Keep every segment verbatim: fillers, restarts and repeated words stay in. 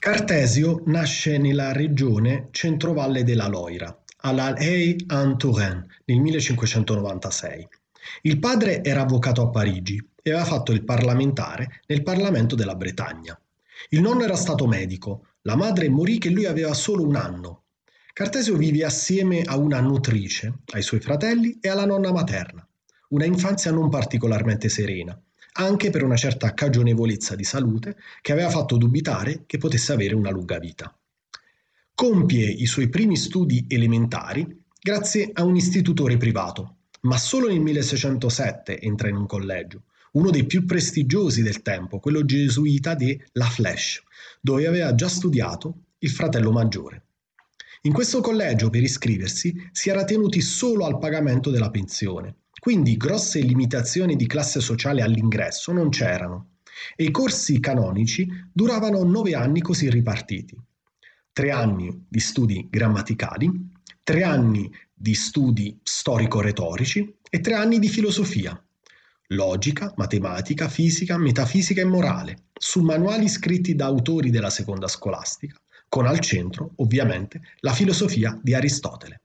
Cartesio nasce nella regione centrovalle della Loira, alla Haye-en-Touraine, nel millecinquecentonovantasei. Il padre era avvocato a Parigi e aveva fatto il parlamentare nel Parlamento della Bretagna. Il nonno era stato medico, la madre morì che lui aveva solo un anno. Cartesio vive assieme a una nutrice, ai suoi fratelli e alla nonna materna. Una infanzia non particolarmente serena, anche per una certa cagionevolezza di salute che aveva fatto dubitare che potesse avere una lunga vita. Compie i suoi primi studi elementari grazie a un istitutore privato, ma solo nel milleseicentosette entra in un collegio, uno dei più prestigiosi del tempo, quello gesuita di La Flèche, dove aveva già studiato il fratello maggiore. In questo collegio, per iscriversi, si era tenuti solo al pagamento della pensione, quindi grosse limitazioni di classe sociale all'ingresso non c'erano, e i corsi canonici duravano nove anni così ripartiti. Tre anni di studi grammaticali, tre anni di studi storico-retorici e tre anni di filosofia, logica, matematica, fisica, metafisica e morale, su manuali scritti da autori della seconda scolastica, con al centro, ovviamente, la filosofia di Aristotele.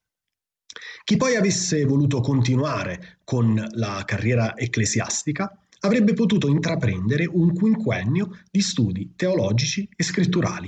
Chi poi avesse voluto continuare con la carriera ecclesiastica avrebbe potuto intraprendere un quinquennio di studi teologici e scritturali.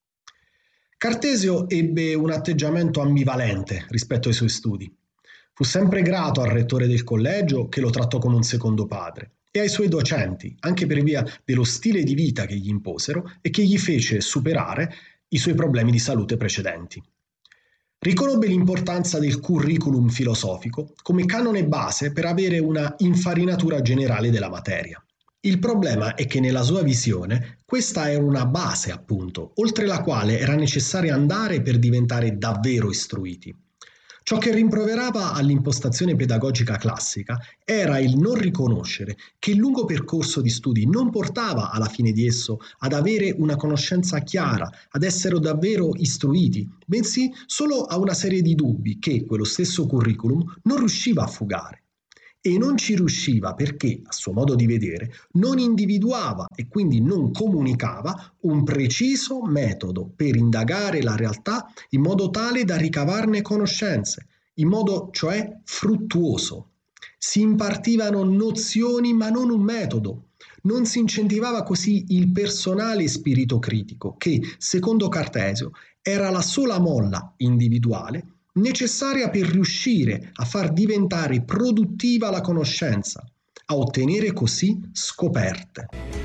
Cartesio ebbe un atteggiamento ambivalente rispetto ai suoi studi. Fu sempre grato al rettore del collegio, che lo trattò come un secondo padre, e ai suoi docenti, anche per via dello stile di vita che gli imposero e che gli fece superare i suoi problemi di salute precedenti. Riconobbe l'importanza del curriculum filosofico come canone base per avere una infarinatura generale della materia. Il problema è che nella sua visione questa era una base, appunto, oltre la quale era necessario andare per diventare davvero istruiti. Ciò che rimproverava all'impostazione pedagogica classica era il non riconoscere che il lungo percorso di studi non portava alla fine di esso ad avere una conoscenza chiara, ad essere davvero istruiti, bensì solo a una serie di dubbi che quello stesso curriculum non riusciva a fugare. E non ci riusciva perché, a suo modo di vedere, non individuava e quindi non comunicava un preciso metodo per indagare la realtà in modo tale da ricavarne conoscenze, in modo cioè fruttuoso. Si impartivano nozioni ma non un metodo. Non si incentivava così il personale spirito critico che, secondo Cartesio, era la sola molla individuale necessaria per riuscire a far diventare produttiva la conoscenza, a ottenere così scoperte.